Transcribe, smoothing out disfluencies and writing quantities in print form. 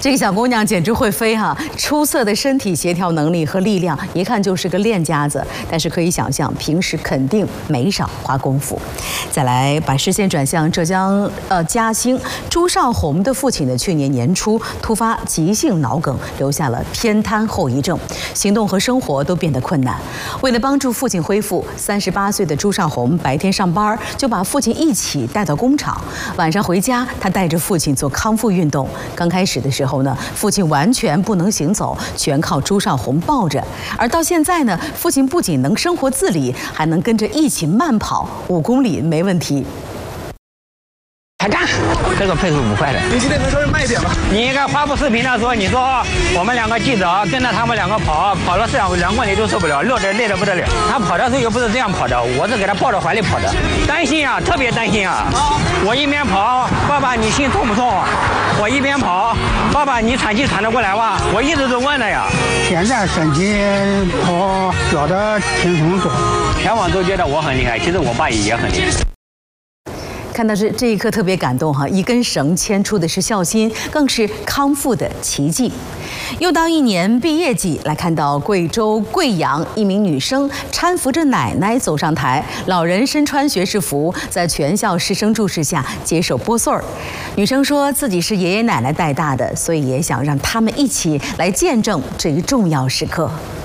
这个小姑娘简直会飞哈！出色的身体协调能力和力量，一看就是个练家子。但是可以想象，平时肯定没少花功夫。再来把视线转向浙江嘉兴，朱少红的父亲呢，去年年初突发急性脑梗，留下了偏瘫后遗症，行动和生活都变得困难。为了帮助父亲恢复，38岁的朱少红白天上班就把父亲一起带到工厂，晚上回家，他带着父亲做康复运动。刚开始的时候呢，父亲完全不能行走，全靠朱少红抱着。而到现在呢，父亲不仅能生活自理，还能跟着一起慢跑5公里没问题。 开干，这个配速不快的。 你今天能稍微慢一点吗？ 你应该发布视频的时候，你说我们2个记者跟着他们2个跑了2公里都受不了，累得不得了。他跑的时候又不是这样跑的，我是给他抱着怀里跑的，担心啊，特别担心啊。我一边跑，爸爸你心痛不痛？我一边跑，爸爸你喘气喘得过来吗？我一直都问了呀。 现在身体跑觉得轻松多， 全网都觉得我很厉害，其实我爸也很厉害。 看到这一刻特别感动哈，一根绳牵出的是孝心，更是康复的奇迹。又到1年毕业季，来看到贵州贵阳一名女生搀扶着奶奶走上台，老人身穿学士服，在全校师生注视下接受拨穗儿。女生说自己是爷爷奶奶带大的，所以也想让他们一起来见证这一重要时刻。